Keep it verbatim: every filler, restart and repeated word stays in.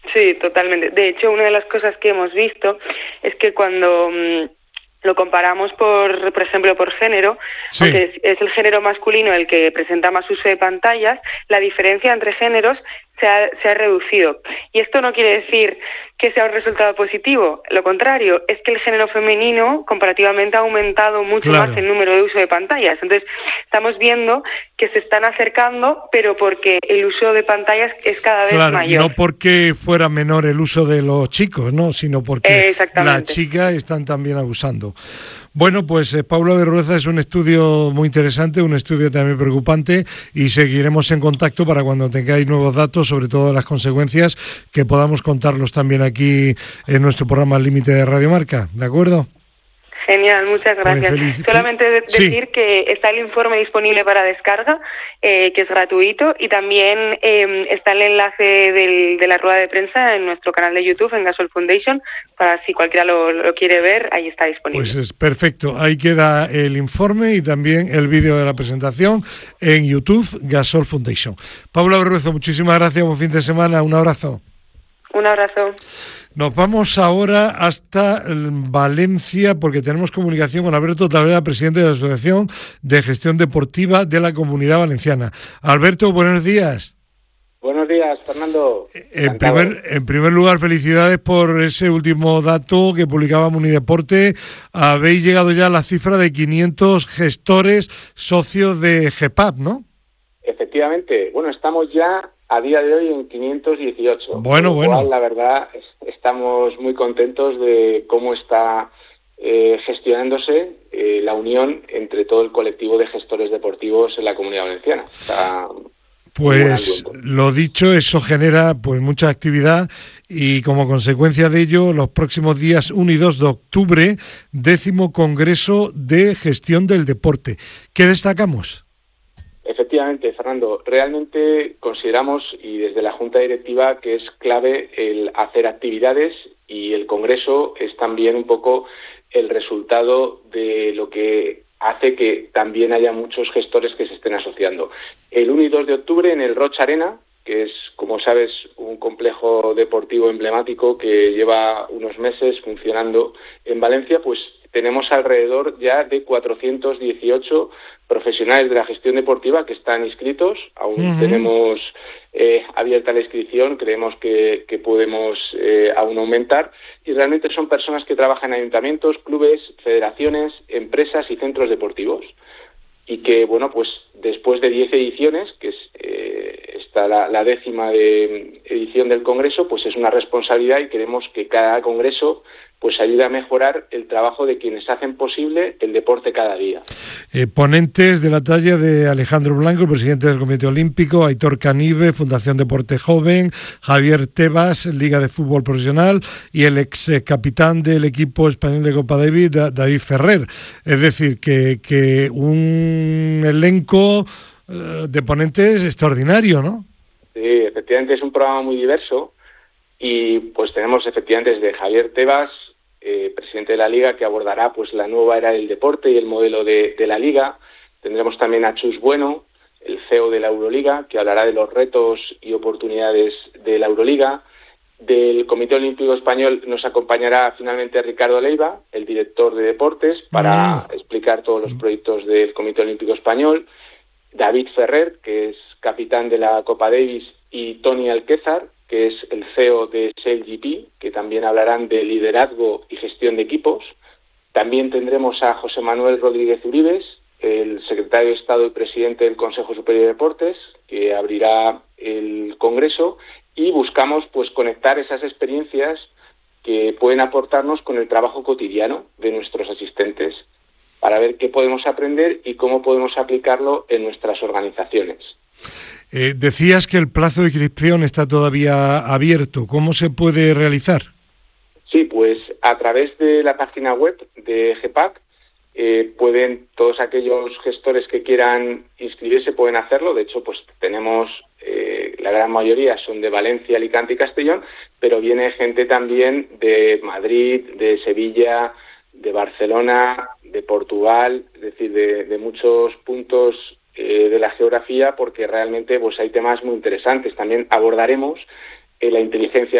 Sí, totalmente. De hecho, una de las cosas que hemos visto es que cuando mmm, lo comparamos por, por ejemplo, por género, sí. aunque es, es el género masculino el que presenta más uso de pantallas, la diferencia entre géneros se ha, se ha reducido. Y esto no quiere decir que sea un resultado positivo, lo contrario, es que el género femenino comparativamente ha aumentado mucho claro. más el número de uso de pantallas. Entonces, estamos viendo que se están acercando, pero porque el uso de pantallas es cada vez claro, mayor. No porque fuera menor el uso de los chicos, no, sino porque eh, las chicas están también abusando. Bueno, pues eh, Paula Berrueza, es un estudio muy interesante, un estudio también preocupante, y seguiremos en contacto para cuando tengáis nuevos datos, sobre todo las consecuencias, que podamos contarlos también aquí en nuestro programa Límite de Radio Marca, ¿de acuerdo? Genial, muchas gracias. Pues Solamente de- decir sí. que está el informe disponible para descarga, eh, que es gratuito, y también eh, está el enlace del, de la rueda de prensa en nuestro canal de YouTube, en Gasol Foundation, para si cualquiera lo, lo quiere ver, ahí está disponible. Pues es perfecto, ahí queda el informe y también el vídeo de la presentación en YouTube, Gasol Foundation. Paula Berrueza, muchísimas gracias, buen fin de semana, un abrazo. Un abrazo. Nos vamos ahora hasta Valencia porque tenemos comunicación con Alberto Talavera, presidente de la Asociación de Gestión Deportiva de la Comunidad Valenciana. Alberto, buenos días. Buenos días, Fernando. En primer, en primer lugar, felicidades por ese último dato que publicaba Munideporte. Habéis llegado ya a la cifra de quinientos gestores socios de G P A P, ¿no? Efectivamente. Bueno, estamos ya a día de hoy en quinientos dieciocho. Bueno, bueno. Cual, la verdad, estamos muy contentos de cómo está eh, gestionándose eh, la unión entre todo el colectivo de gestores deportivos en la Comunidad Valenciana. Está Pues lo dicho, eso genera pues mucha actividad y como consecuencia de ello, los próximos días uno y dos de octubre, décimo Congreso de Gestión del Deporte. ¿Qué destacamos? Efectivamente, Fernando, realmente consideramos, y desde la Junta Directiva, que es clave el hacer actividades, y el Congreso es también un poco el resultado de lo que hace que también haya muchos gestores que se estén asociando. El uno y dos de octubre en el Roig Arena, que es, como sabes, un complejo deportivo emblemático que lleva unos meses funcionando en Valencia, pues tenemos alrededor ya de cuatrocientos dieciocho profesionales de la gestión deportiva que están inscritos. Aún uh-huh. tenemos eh, abierta la inscripción, creemos que, que podemos eh, aún aumentar, y realmente son personas que trabajan en ayuntamientos, clubes, federaciones, empresas y centros deportivos, y que, bueno, pues después de diez ediciones, que es eh, está la, la décima de edición del Congreso, pues es una responsabilidad, y queremos que cada Congreso pues ayude a mejorar el trabajo de quienes hacen posible el deporte cada día. Eh, ponentes de la talla de Alejandro Blanco, presidente del Comité Olímpico, Aitor Canive, Fundación Deporte Joven, Javier Tebas, Liga de Fútbol Profesional, y el ex capitán del equipo español de Copa Davis, David Ferrer. Es decir, que, que un elenco eh, de ponentes extraordinario, ¿no? Sí, efectivamente es un programa muy diverso, y pues tenemos efectivamente desde Javier Tebas, eh, presidente de la Liga, que abordará pues la nueva era del deporte y el modelo de, de la Liga. Tendremos también a Chus Bueno, el C E O de la Euroliga, que hablará de los retos y oportunidades de la Euroliga. Del Comité Olímpico Español nos acompañará finalmente Ricardo Leiva, el director de deportes, para mm. explicar todos los proyectos del Comité Olímpico Español. David Ferrer, que es capitán de la Copa Davis, y Tony Alquézar, que es el C E O de S A I L G P, que también hablarán de liderazgo y gestión de equipos. También tendremos a José Manuel Rodríguez Uribes, el secretario de Estado y presidente del Consejo Superior de Deportes, que abrirá el Congreso, y buscamos pues conectar esas experiencias que pueden aportarnos con el trabajo cotidiano de nuestros asistentes, para ver qué podemos aprender y cómo podemos aplicarlo en nuestras organizaciones. Eh, decías que el plazo de inscripción está todavía abierto. ¿Cómo se puede realizar? Sí, pues a través de la página web de G P A C eh, pueden todos aquellos gestores que quieran inscribirse pueden hacerlo. De hecho, pues tenemos eh, la gran mayoría son de Valencia, Alicante y Castellón, pero viene gente también de Madrid, de Sevilla, de Barcelona, de Portugal, es decir, de, de muchos puntos eh, de la geografía, porque realmente pues hay temas muy interesantes. También abordaremos eh, la inteligencia